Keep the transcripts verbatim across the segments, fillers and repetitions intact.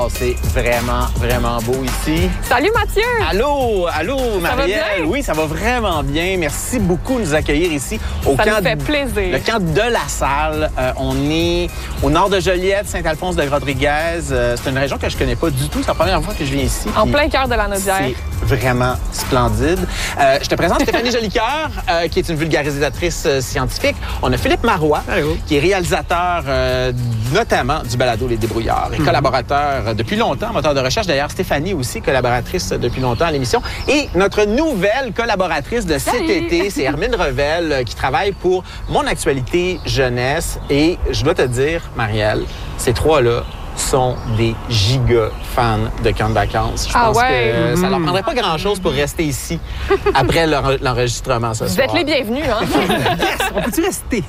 C'est vraiment, vraiment beau ici. Salut Mathieu! Allô, allô Marielle. Ça va bien? Oui, ça va vraiment bien. Merci beaucoup de nous accueillir ici au ça camp. Ça nous fait plaisir. Le camp de la Salle. Euh, on est au nord de Joliette, Saint-Alphonse de Rodriguez. Euh, c'est une région que je connais pas du tout. C'est la première fois que je viens ici. En plein cœur de la Naudière. C'est vraiment splendide. Euh, je te présente Stéphanie Jolicoeur, euh, qui est une vulgarisatrice euh, scientifique. On a Philippe Marois, Allô. qui est réalisateur euh, notamment du balado Les Débrouillards et mm-hmm. collaborateur euh, depuis longtemps, moteur de recherche. D'ailleurs, Stéphanie aussi, collaboratrice euh, depuis longtemps à l'émission. Et notre nouvelle collaboratrice de cet Salut. été, c'est Hermine Revel, euh, qui travaille pour Mon Actualité Jeunesse. Et je dois te dire, Marielle, ces trois-là sont des giga fans de camp de vacances. Je ah pense ouais. que mmh. ça leur prendrait pas grand-chose pour rester ici après l'enregistrement ce Vous soir. Vous êtes les bienvenus, hein? On peut-tu rester?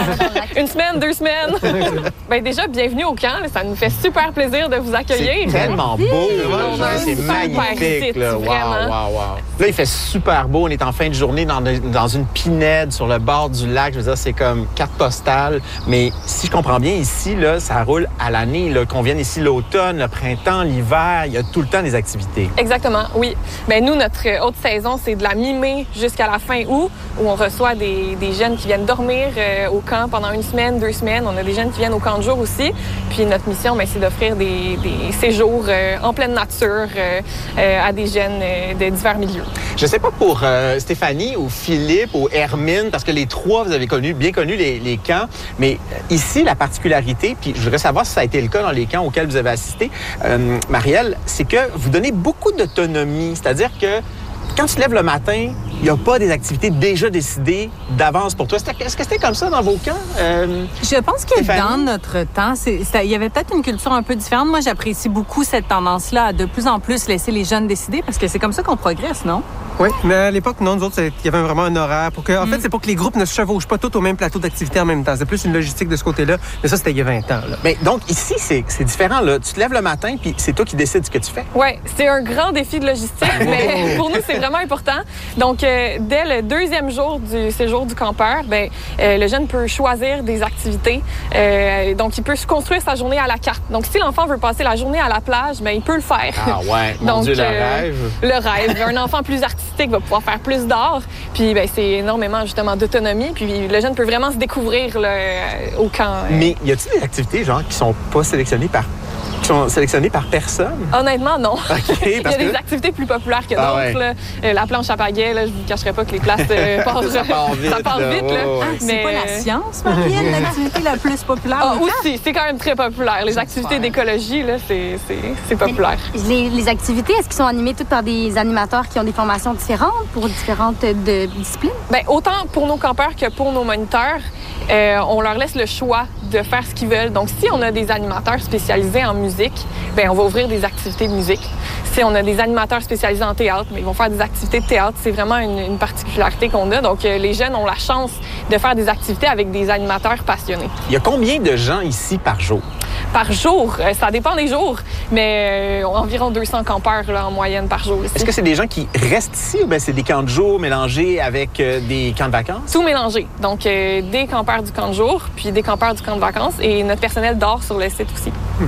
Une semaine, deux semaines. Bien déjà, bienvenue au camp. Ça nous fait super plaisir de vous accueillir. C'est tellement beau. On a C'est magnifique. site, là. Wow, vraiment. wow, wow. Là, il fait super beau. On est en fin de journée dans, dans une pinède sur le bord du lac. Je veux dire, c'est comme carte postale. Mais si je comprends bien, ici, là, ça roule à l'année. Qu'on vienne ici l'automne, le printemps, l'hiver, il y a tout le temps des activités. Exactement, oui. Bien, nous, notre haute saison, c'est de la mi-mai jusqu'à la fin août, où on reçoit des, des jeunes qui viennent dormir euh, au camp pendant une semaine, deux semaines. On a des jeunes qui viennent au camp de jour aussi. Puis notre mission, bien, c'est d'offrir des, des séjours euh, en pleine nature euh, euh, à des jeunes euh, de divers milieux. Je sais pas pour euh, Stéphanie ou Philippe ou Hermine, parce que les trois, vous avez connu, bien connu les, les camps, mais ici, la particularité, puis je voudrais savoir si ça a été le cas dans les camps auxquels vous avez assisté, euh, Marielle, c'est que vous donnez beaucoup d'autonomie. C'est-à-dire que quand tu te lèves le matin, il n'y a pas des activités déjà décidées d'avance pour toi. Est-ce que c'était comme ça dans vos camps? Euh, Je pense que Stéphanie? Dans notre temps, c'est, c'est, il y avait peut-être une culture un peu différente. Moi, j'apprécie beaucoup cette tendance-là à de plus en plus laisser les jeunes décider parce que c'est comme ça qu'on progresse, non? Oui, mais à l'époque, non, nous autres, il y avait vraiment un horaire. Pour que, en mm. fait, c'est pour que les groupes ne se chevauchent pas tous au même plateau d'activité en même temps. C'est plus une logistique de ce côté-là. Mais ça, c'était il y a vingt ans. Là. Mais donc, ici, c'est, c'est différent. Là. Tu te lèves le matin, puis c'est toi qui décides ce que tu fais. Oui, c'est un grand défi de logistique, mais pour nous, c'est vraiment important. Donc, euh, dès le deuxième jour du séjour du campeur, bien, euh, le jeune peut choisir des activités. Euh, donc, il peut se construire sa journée à la carte. Donc, si l'enfant veut passer la journée à la plage, bien, il peut le faire. Ah ouais, mon donc, Dieu, le euh, rêve. Le rêve. Un enfant plus artistique va pouvoir faire plus d'art. Puis, bien, c'est énormément, justement, d'autonomie. Puis, le jeune peut vraiment se découvrir là, au camp. Euh. Mais y a-t-il des activités, genre, qui sont pas sélectionnées par qui sont sélectionnés par personne? Honnêtement, non. Okay, parce il y a des que... activités plus populaires que ah, d'autres. ouais. Là. La planche à pagaie, là, je vous cacherai pas que les places euh, passent, ça part vite. Ça part là. vite Oh, là. ouais. C'est mais... pas la science, Marielle, l'activité la plus populaire. Ah, aussi, c'est quand même très populaire. Les activités d'écologie, là, c'est, c'est, c'est populaire. Les, les activités, est-ce qu'ils sont animées toutes par des animateurs qui ont des formations différentes pour différentes de, disciplines? Bien, autant pour nos campeurs que pour nos moniteurs, euh, on leur laisse le choix de faire ce qu'ils veulent. Donc, si on a des animateurs spécialisés en musique, bien, on va ouvrir des activités de musique. Si on a des animateurs spécialisés en théâtre, bien, ils vont faire des activités de théâtre. C'est vraiment une, une particularité qu'on a. Donc, euh, les jeunes ont la chance de faire des activités avec des animateurs passionnés. Il y a combien de gens ici par jour? Par jour, euh, ça dépend des jours, mais euh, environ deux cents campeurs là, en moyenne par jour ici. Est-ce que c'est des gens qui restent ici ou bien c'est des camps de jour mélangés avec euh, des camps de vacances? Tout mélangé. Donc, euh, des campeurs du camp de jour, puis des campeurs du camp de vacances, et notre personnel dort sur le site aussi. Hmm.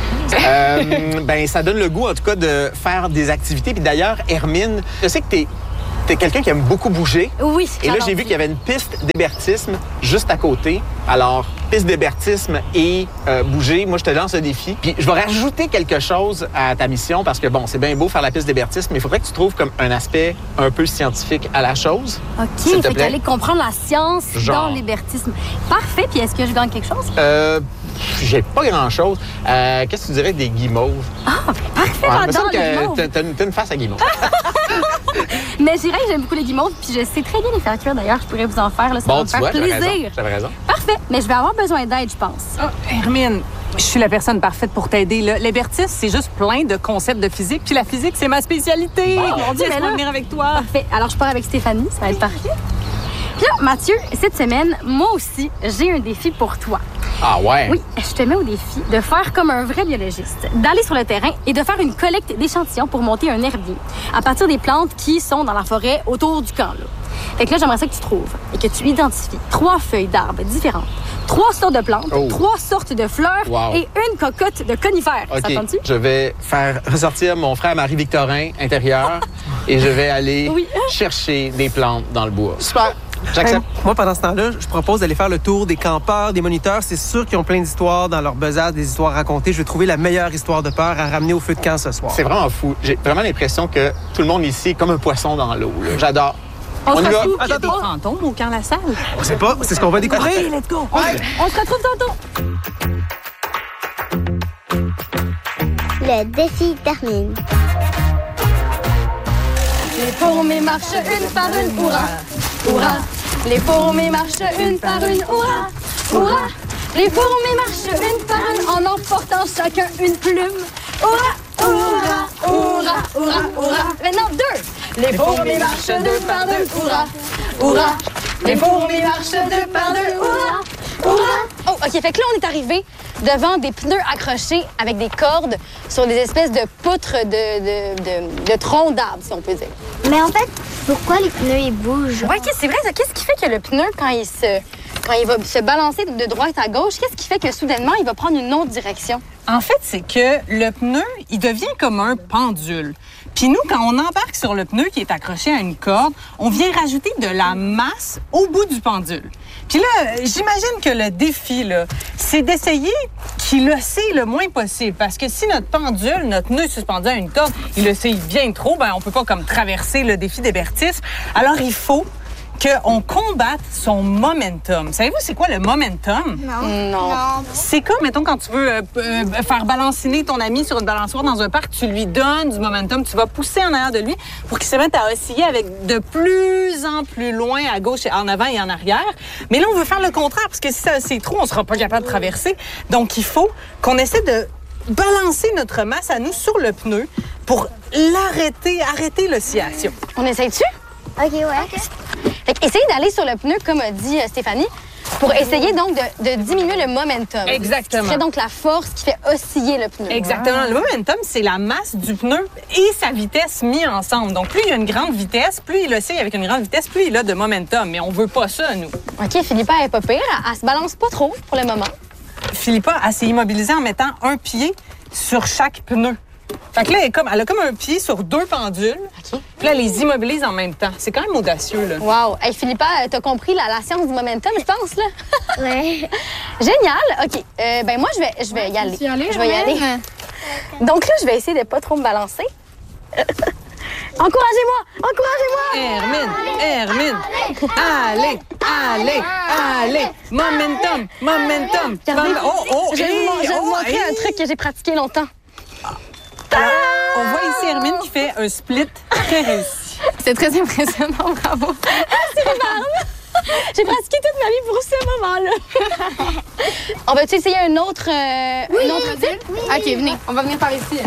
euh, ben, ça donne le goût, en tout cas, de faire des activités. Puis d'ailleurs, Hermine, je sais que t'es T'es quelqu'un qui aime beaucoup bouger. Oui. Et là, j'ai vu qu'il y avait une piste d'hébertisme juste à côté. Alors, piste d'hébertisme et euh, bouger, moi, je te lance un défi. Puis, je vais rajouter quelque chose à ta mission parce que, bon, c'est bien beau faire la piste d'hébertisme, mais il faudrait que tu trouves comme un aspect un peu scientifique à la chose. OK, il faut aller comprendre la science Genre. dans l'hébertisme. Parfait. Puis, est-ce que je gagne quelque chose? Euh... J'ai pas grand-chose. Euh, qu'est-ce que tu dirais des guimauves? Ah, parfait, ouais, j'adore les guimauves. T'as, t'as, t'as une face à guimauve. Mais je dirais que j'aime beaucoup les guimauves, puis je sais très bien les faire cuire. D'ailleurs, je pourrais vous en faire. Là, ça bon, va me tu faire vois, plaisir. J'avais raison. J'avais raison. Parfait, mais je vais avoir besoin d'aide, je pense. Oh, Hermine, je suis la personne parfaite pour t'aider. Là. L'hébertisme, c'est juste plein de concepts de physique, puis la physique, c'est ma spécialité. Bon, Mon Dieu, laisse-moi venir avec toi. Parfait. Alors, je pars avec Stéphanie, ça va être parfait. Puis là, Mathieu, cette semaine, moi aussi, j'ai un défi pour toi. Ah ouais? Oui, je te mets au défi de faire comme un vrai biologiste, d'aller sur le terrain et de faire une collecte d'échantillons pour monter un herbier à partir des plantes qui sont dans la forêt autour du camp, là. Fait que là, j'aimerais ça que tu trouves et que tu identifies trois feuilles d'arbres différentes, trois sortes de plantes, Oh. trois sortes de fleurs Wow. et une cocotte de conifères. Ça OK, te tente-tu? je vais faire ressortir mon frère Marie-Victorin intérieur et je vais aller Oui. chercher des plantes dans le bois. Super, j'accepte. Hey, moi, pendant ce temps-là, je propose d'aller faire le tour des campeurs, des moniteurs. C'est sûr qu'ils ont plein d'histoires dans leur besace, des histoires racontées. Je vais trouver la meilleure histoire de peur à ramener au feu de camp ce soir. C'est vraiment fou. J'ai vraiment l'impression que tout le monde ici est comme un poisson dans l'eau. là. J'adore. On, se y va. retrouve. Il y a des on, fantômes au camp La Salle. On sait pas, c'est ce qu'on va découvrir. OK, let's go. on se retrouve tantôt. Le défi termine. Les fourmis marchent une par une, hurrah, hurrah. Les fourmis marchent une par une, hurrah, hurrah. Les fourmis marchent une par une en emportant chacun une plume. Hurrah, hurrah, hurrah, hurrah, hurrah. Maintenant deux. Les fourmis marchent deux par deux, hurrah, hurrah. Les fourmis marchent deux par deux, hurrah, hurrah. Oh, OK, fait que là, on est arrivé devant des pneus accrochés avec des cordes sur des espèces de poutres de, de, de, de troncs d'arbres, si on peut dire. Mais en fait, pourquoi les pneus ils bougent? Ouais, OK, c'est vrai, ça. Qu'est-ce qui fait que le pneu, quand il se, quand il va se balancer de droite à gauche, qu'est-ce qui fait que soudainement, il va prendre une autre direction? En fait, c'est que le pneu, il devient comme un pendule. Puis nous, quand on embarque sur le pneu qui est accroché à une corde, on vient rajouter de la masse au bout du pendule. Puis là, j'imagine que le défi, là, c'est d'essayer qu'il oscille le moins possible. Parce que si notre pendule, notre nœud suspendu à une corde, il oscille bien trop, ben on peut pas comme traverser le défi d'hébertisme. Alors, il faut qu'on combatte son momentum. Savez-vous, c'est quoi le momentum? Non. Non. C'est comme, mettons, quand tu veux euh, euh, faire balanciner ton ami sur une balançoire dans un parc, tu lui donnes du momentum, tu vas pousser en arrière de lui pour qu'il se mette à osciller avec de plus en plus loin à gauche, en avant et en arrière. Mais là, on veut faire le contraire parce que si ça oscille trop, on sera pas capable de traverser. Donc, il faut qu'on essaie de balancer notre masse à nous sur le pneu pour l'arrêter, arrêter l'oscillation. On essaye-tu? OK, ouais. Fait que essayez d'aller sur le pneu, comme a dit euh, Stéphanie, pour essayer donc de, de diminuer le momentum. Exactement. C'est donc la force qui fait osciller le pneu. Exactement. Le momentum, c'est la masse du pneu et sa vitesse mis ensemble. Donc, plus il y a une grande vitesse, plus il oscille avec une grande vitesse, plus il a de momentum. Mais on veut pas ça, nous. OK, Philippa, elle est pas pire. Elle, elle se balance pas trop pour le moment. Philippa, elle s'est immobilisée en mettant un pied sur chaque pneu. Fait que là, elle, est comme, elle a comme un pied sur deux pendules. OK. Puis là, elle les immobilise en même temps. C'est quand même audacieux, là. Wow. Hey, Philippa, euh, t'as compris la, la science du momentum, je pense, là? Ouais. Génial. OK. Euh, ben moi, je vais, je vais y aller. Je vais y aller. Donc là, je vais essayer de pas trop me balancer. Encouragez-moi! Encouragez-moi! Hermine, Hermine, allez, allez, allez, momentum, momentum. Regardez, Oh, oh, je vais vous, hey, je vais vous oh, montrer hey. un truc que j'ai pratiqué longtemps. Alors, on voit ici Hermine qui fait un split très réussi. C'est très impressionnant, bravo. J'ai pratiqué toute ma vie pour ce moment-là. On va-tu essayer un autre, euh, un autre type? OK, venez, on va venir par ici.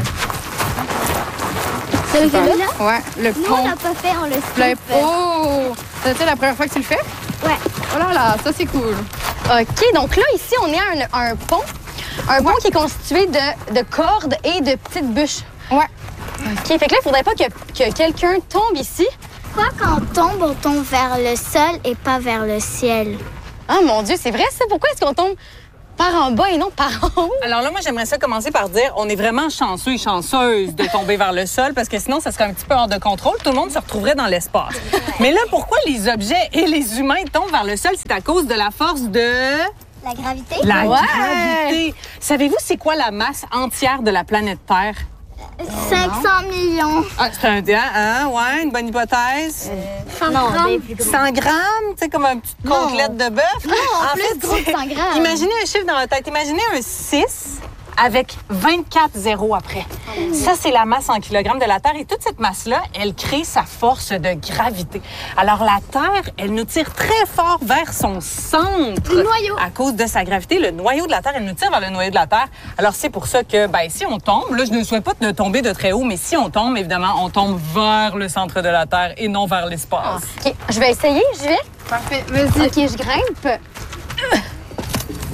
Celui-là? Ouais, le Nous, on pont. l'a pas fait, on le Le skip. Oh! C'est la première fois que tu le fais? Ouais. Oh là là, ça c'est cool. OK, donc là, ici, on est à un, un pont. Un pont qui est constitué de, de cordes et de petites bûches. Ouais. OK, fait que là, il faudrait pas que, que quelqu'un tombe ici. Pourquoi quand on tombe, on tombe vers le sol et pas vers le ciel? Ah, mon Dieu, c'est vrai, ça? Pourquoi est-ce qu'on tombe par en bas et non par en haut? Alors là, moi, j'aimerais ça commencer par dire on est vraiment chanceux et chanceuse de tomber vers le sol parce que sinon, ça serait un petit peu hors de contrôle. Tout le monde se retrouverait dans l'espace. Mais là, pourquoi les objets et les humains tombent vers le sol? C'est à cause de la force de... La gravité? La Ouais. gravité. Savez-vous c'est quoi la masse entière de la planète Terre? cinq cents millions. Ah, c'est un... Hein, hein, ouais, une bonne hypothèse. cent grammes. cent grammes, tu sais, comme une petite côtelette de bœuf. Non, en plus gros que cent grammes. Imaginez un chiffre dans votre tête. Imaginez un six avec vingt-quatre zéros après. Ça, c'est la masse en kilogrammes de la Terre. Et toute cette masse-là, elle crée sa force de gravité. Alors, la Terre, elle nous tire très fort vers son centre. Le noyau. À cause de sa gravité. Le noyau de la Terre, elle nous tire vers le noyau de la Terre. Alors, c'est pour ça que, ben, si on tombe, là, je ne souhaite pas de tomber de très haut, mais si on tombe, évidemment, on tombe vers le centre de la Terre et non vers l'espace. OK, je vais essayer, je vais. Parfait, vas-y. OK, je grimpe.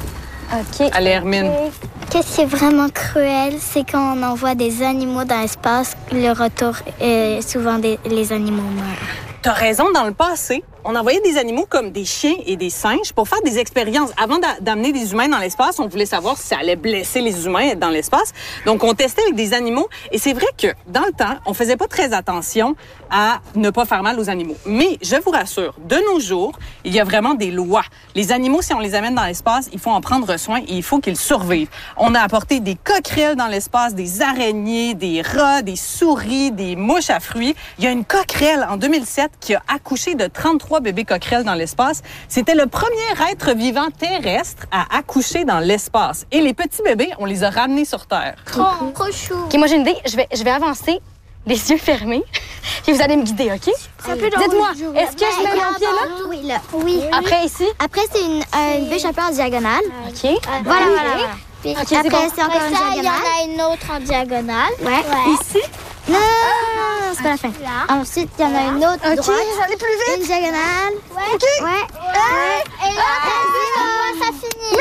OK. Allez, Hermine. Qu'est-ce qui est vraiment cruel, c'est quand on envoie des animaux dans l'espace, le retour est souvent des, les animaux meurent. T'as raison, dans le passé, on envoyait des animaux comme des chiens et des singes pour faire des expériences. Avant d'a- d'amener des humains dans l'espace, on voulait savoir si ça allait blesser les humains dans l'espace. Donc, on testait avec des animaux. Et c'est vrai que, dans le temps, on faisait pas très attention à ne pas faire mal aux animaux. Mais, je vous rassure, de nos jours, il y a vraiment des lois. Les animaux, si on les amène dans l'espace, il faut en prendre soin et il faut qu'ils survivent. On a apporté des coquerelles dans l'espace, des araignées, des rats, des souris, des mouches à fruits. Il y a une coquerelle en deux mille sept qui a accouché de trente-trois bébés coquerelles dans l'espace. C'était le premier être vivant terrestre à accoucher dans l'espace. Et les petits bébés, on les a ramenés sur Terre. Oh, trop chou. OK, moi, j'ai une idée. Je vais, je vais avancer, les yeux fermés, puis vous allez me guider, OK? Dites-moi, est-ce que je mets mon pied là? Oui, là. Oui. Après, ici? Après, c'est une, euh, une bûche un peu en diagonale. OK. Voilà, voilà, voilà. Puis Ok, c'est après, bon. c'est encore Après une ça, diagonale. Il y en a une autre en diagonale. Ouais. Ici? Non, non, non, non, c'est pas la fin. Ensuite, il y en a une autre OK, droite. j'allais plus vite. Une diagonale. Ouais. OK. Ouais. Ouais. Et là, vas-y, ça finit.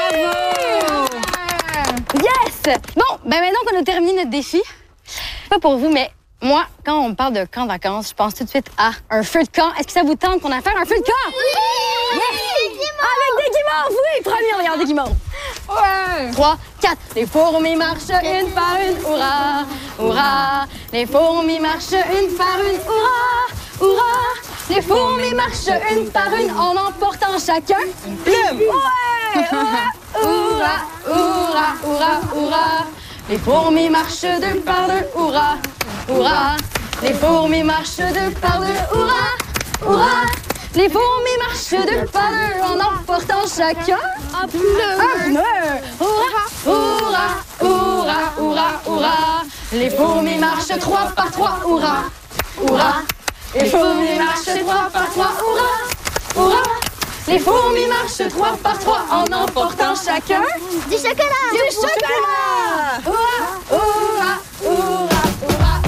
Merci! Yes! Bon, ben maintenant qu'on a terminé notre défi, pas pour vous, mais moi, quand on me parle de camp de vacances, je pense tout de suite à un feu de camp. Est-ce que ça vous tente qu'on a faire un feu de camp? Oui! Yes! Avec des guimauves, oui! Premier, regarde, des guimauves. Ouais! Trois, quatre. Les fourmis marchent une par une, hurrah! Hurrah! Les fourmis marchent une par une, hurrah! Hurrah! Les fourmis marchent une par une en emportant chacun une plume. Ouais! Hurrah! Hurrah! Hurrah! Hurrah! Hurrah! Les fourmis marchent deux par deux, hurrah! Hurrah! Les fourmis marchent deux par deux, hurrah! Hurrah! Les fourmis marchent deux par deux en emportant chacun un pneu. Un pneu. Hurrah! Hurrah! Hurrah! Hurrah! Hurrah! Les fourmis marchent trois par trois, hurrah! Hurrah! Les fourmis marchent trois par trois, hurrah! Hurrah! Les fourmis marchent trois par trois en emportant chacun Du chocolat! du chocolat! Hurrah! Hurrah! Hurrah! Hurrah!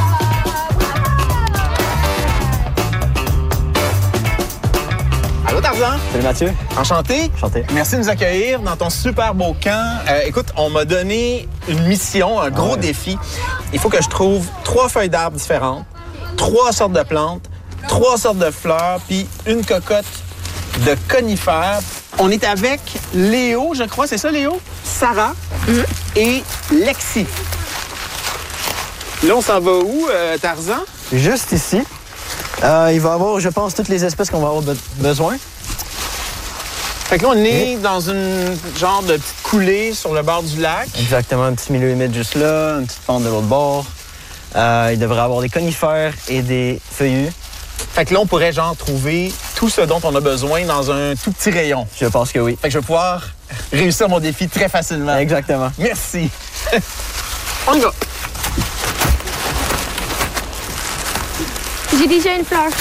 Allô, Tarzan? Salut Mathieu. Enchanté. Enchanté. Merci de nous accueillir dans ton super beau camp. Euh, écoute, on m'a donné une mission, un gros ouais. défi. Il faut que je trouve trois feuilles d'arbres différentes, trois sortes de plantes, trois sortes de fleurs, puis une cocotte de conifères. On est avec Léo, je crois, c'est ça, Léo? Sarah Mm-hmm. et Lexi. Là, on s'en va où, euh, Tarzan? Juste ici. Euh, il va y avoir, je pense, toutes les espèces qu'on va avoir be- besoin. Fait que là, on est dans une genre de petite coulée sur le bord du lac. Exactement, un petit milieu humide juste là, une petite pente de l'autre bord. Euh, il devrait y avoir des conifères et des feuillus. Fait que là, on pourrait genre trouver tout ce dont on a besoin dans un tout petit rayon. Je pense que oui. Fait que je vais pouvoir réussir mon défi très facilement. Exactement. Merci. On y va. J'ai déjà une fleur.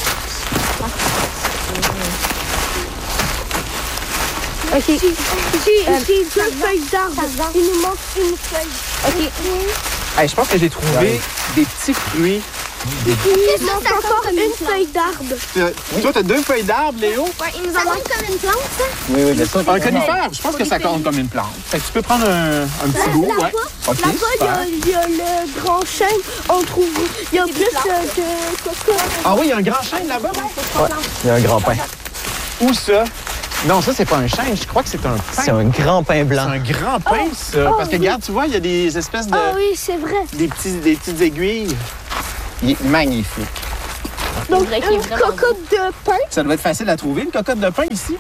OK. J'ai j'ai deux feuilles d'arbre. Il nous manque une feuille. OK. Hey, je pense que j'ai trouvé des petits fruits. Il nous manque encore une feuille d'arbre. Euh, Toi, t'as deux feuilles d'arbres, Léo? Ouais, il nous en manque comme une plante, ça? Oui, oui, bien sûr. Un conifère, je pense que ça compte comme une plante. Fait que tu peux prendre un, un petit bout, ouais. OK, Là-bas, il y a- super. il y, a le grand chêne. On trouve. Il y a plus euh, de coco. Ah oui, il y a un grand chêne là-bas. Ouais, il y a un grand pain. Où ça? Non, ça, c'est pas un chêne. Je crois que c'est un pain. C'est un grand pain blanc. C'est un grand pain, ça. Parce que, regarde, tu vois, il y a des espèces de... Ah oui, c'est vrai. Des, petits, des petites aiguilles. Il est magnifique. Donc, une cocotte de pain. Ça doit être facile à trouver, une cocotte de pain ici.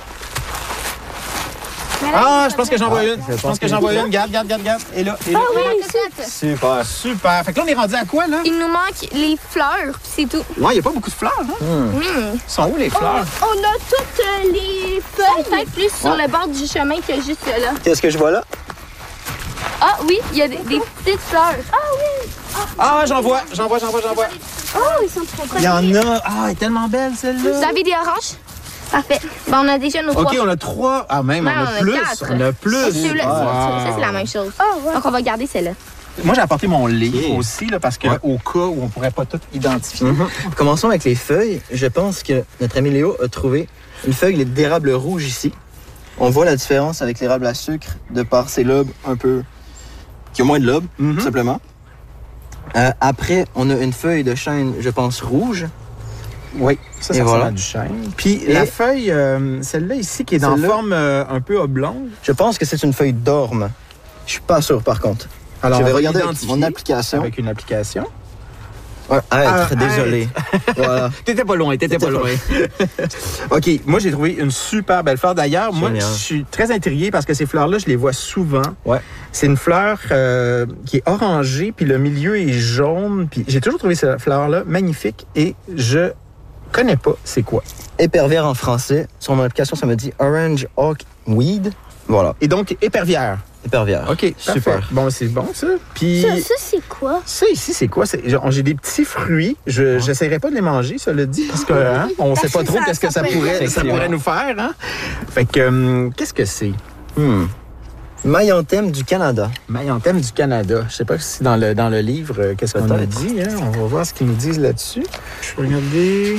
Ah, je pense que j'en vois une. Je pense que j'en vois une. Garde, garde, garde, garde. Et là, et là, Ah et là. oui, ici. Super. Super. Fait que là, on est rendu à quoi, là? Il nous manque les fleurs, puis c'est tout. Ouais, il n'y a pas beaucoup de fleurs, hein? Ils sont où, les fleurs? On a toutes euh, les feuilles. Peut-être plus sur le bord du chemin que juste là. Qu'est-ce que je vois là? Ah oui, il y a des, des petites fleurs. Ah oui. Ah, j'en vois, j'en vois, j'en vois, j'en vois. Oh, ils sont trop Il y en a. Ah, elle est tellement belle, Vous celle-là. avez des oranges? Parfait. Bon, on a déjà nos OK, trois. on a trois. Ah, même, Ouais, on a on a plus. quatre. On a plus. Celui-là, Ah. ça, ça, c'est la même chose. Donc, on va garder celle-là. Moi, j'ai apporté mon livre Ok. aussi, là, parce qu'au Ouais. cas où on pourrait pas tout identifier. Mhm. Commençons avec les feuilles. Je pense que notre ami Léo a trouvé une feuille d'érable rouge ici. On voit la différence avec l'érable à sucre de par ses lobes un peu... qui ont moins de lobes, mm-hmm. tout simplement. Euh, après, on a une feuille de chêne, je pense, rouge. Oui, ça, ça voilà. ressemble à du chêne. Puis Et la feuille, euh, celle-là ici, qui est dans forme euh, un peu oblongue. Je pense que c'est une feuille d'orme. Je suis pas sûr, par contre. Alors, je vais regarder avec mon application. Avec une application. Ouais, être, ah, désolé. Voilà. T'étais pas loin, t'étais pas loin. OK, moi, j'ai trouvé une super belle fleur. D'ailleurs, moi, je suis très intrigué parce que ces fleurs-là, je les vois souvent. Ouais. C'est une fleur euh, qui est orangée, puis le milieu est jaune. Puis j'ai toujours trouvé cette fleur-là magnifique et je connais pas c'est quoi. Épervière en français. Sur mon application, ça me dit Orange Hawk Weed. Voilà. Et donc, épervière. Épervière. OK, super. Parfait. Bon, c'est bon, ça. Puis... Ça, ça c'est quoi? Ça, ici, c'est quoi? C'est... J'ai des petits fruits. Je n'essaierai pas de les manger, ça le dit, parce qu'on hein, ne sait pas trop qu'est-ce que ça pourrait, ça pourrait nous faire. Hein? Fait que, euh, qu'est-ce que c'est? Hmm. Maillanthème du Canada. Maillanthème du Canada. Je sais pas si dans le, dans le livre, euh, qu'est-ce qu'on nous dit. Hein? On va voir ce qu'ils nous disent là-dessus. Je vais regarder...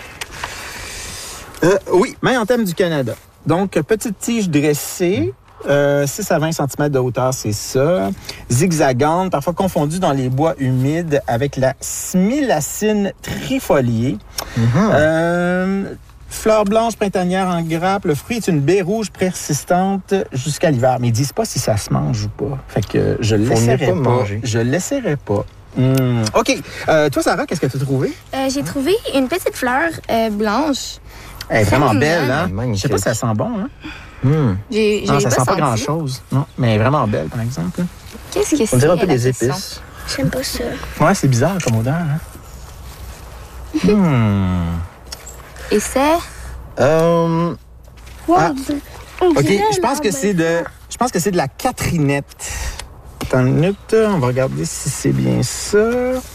Euh, oui, Maillanthème du Canada. Donc, petite tige dressée. Euh, six à vingt centimètres de hauteur, c'est ça. Zigzagante, parfois confondue dans les bois humides avec la smilacine trifoliée. Mm-hmm. Euh, fleur blanche printanière en grappe. Le fruit est une baie rouge persistante jusqu'à l'hiver. Mais ils disent pas si ça se mange ou pas. Fait que je ne l'essaierai pas. Manger. Je l'essaierai pas. Mmh. OK. Euh, toi, Sarah, qu'est-ce que tu as trouvé? Euh, j'ai trouvé une petite fleur euh, blanche. Elle est vraiment belle, hein? Je sais pas si ça sent bon, hein? Mmh. J'ai, non, j'ai ça pas sent pas grand-chose. Non, mais elle est vraiment belle, par exemple. Qu'est-ce que c'est? On dirait un peu des épices. J'aime pas ça. Ouais, c'est bizarre comme odeur, hein? mmh. Et c'est? Euh... Ah. OK, je pense que c'est de... Je pense que c'est de la catrinette. Attends une minute, on va regarder si c'est bien ça.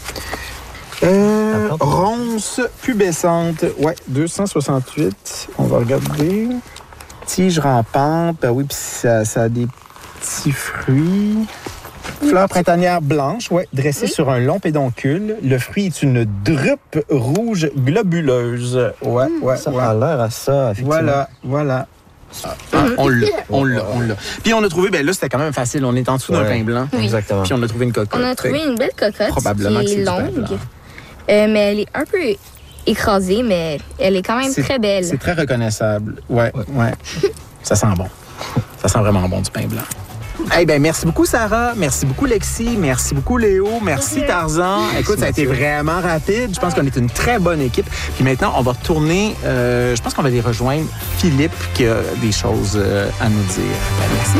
Euh, ronce pubescente. Ouais, deux cent soixante-huit. On va regarder. Tige rampante. Ben oui, puis ça, ça a des petits fruits. Fleur printanière blanche, ouais, dressée oui. sur un long pédoncule. Le fruit est une drupe rouge globuleuse. Ouais, mmh, ouais, ça ouais. a l'air à ça, effectivement. Voilà, voilà. Ah, on l'a, on l'a, on l'a. Puis on a trouvé, ben là, c'était quand même facile. On est en dessous ouais. d'un pain blanc. Oui. Exactement. Puis on a trouvé une cocotte. On a trouvé une belle cocotte Probablement qui est, longue. Euh, mais elle est un peu écrasée, mais elle est quand même c'est, très belle. C'est très reconnaissable. Ouais, ouais. ouais. Ça sent bon. Ça sent vraiment bon du pain blanc. Eh hey, bien, merci beaucoup, Sarah. Merci beaucoup, Lexi. Merci beaucoup, Léo. Merci, Tarzan. Écoute, ça a été vraiment rapide. Je pense qu'on est une très bonne équipe. Puis maintenant, on va retourner. Euh, je pense qu'on va aller rejoindre Philippe qui a des choses euh, à nous dire. Ben, merci.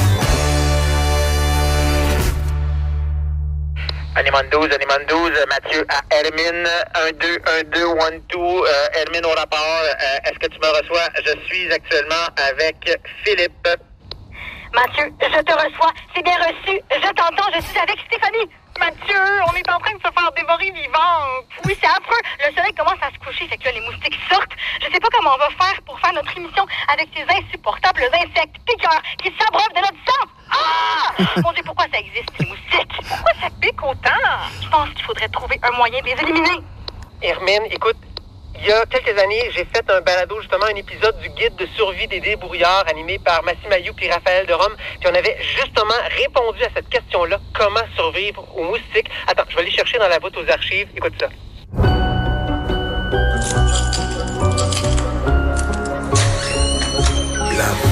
Animan douze, Animan douze, Mathieu à Hermine, un deux, un deux, un deux, euh, Hermine au rapport. Euh, est-ce que tu me reçois? Je suis actuellement avec Philippe. Mathieu, je te reçois. C'est bien reçu. Je t'entends. Je suis avec Stéphanie. Mathieu, on est en train de se faire dévorer vivant. Oui, c'est affreux. Le soleil commence à se coucher, fait que là, les moustiques sortent. Je sais pas comment on va faire pour faire notre émission avec ces insupportables insectes piqueurs qui s'abreuvent de notre sang. Ah! Mon Dieu, pourquoi ça existe, les moustiques? Pourquoi ça pique autant? Je pense qu'il faudrait trouver un moyen de les éliminer. Hermine, écoute, il y a quelques années, j'ai fait un balado, justement, un épisode du guide de survie des débrouillards animé par Massim Ayoub et Raphaël de Rome. Puis on avait justement répondu à cette question-là, comment survivre aux moustiques. Attends, je vais aller chercher dans la boîte aux archives. Écoute ça.